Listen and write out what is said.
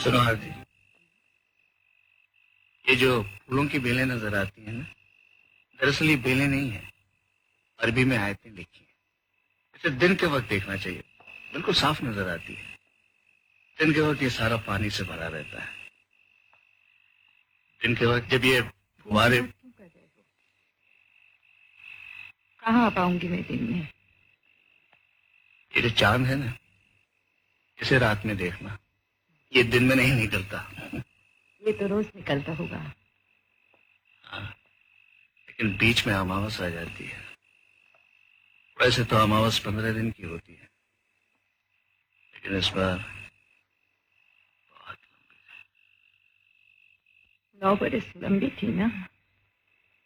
सुनो आरती, ये जो फूलों की बेलें नजर आती हैं ना, दरअसल ये बेलें नहीं है, अरबी में आयतें लिखी हैं। इसे दिन के वक्त देखना चाहिए, बिल्कुल साफ नजर आती है। दिन के वक्त ये सारा पानी से भरा रहता है। दिन के वक्त जब ये फुहारे, कहाँ आ पाऊंगी मैं दिन में? ये जो चांद है ना, इसे रात में देखना, ये दिन में नहीं निकलता। ये तो रोज निकलता होगा। हाँ, लेकिन बीच में अमावस आ जाती है। वैसे तो अमावस 15 दिन की होती है, लेकिन इस बार बहुत लंबी। 9 बरस लंबी थी ना।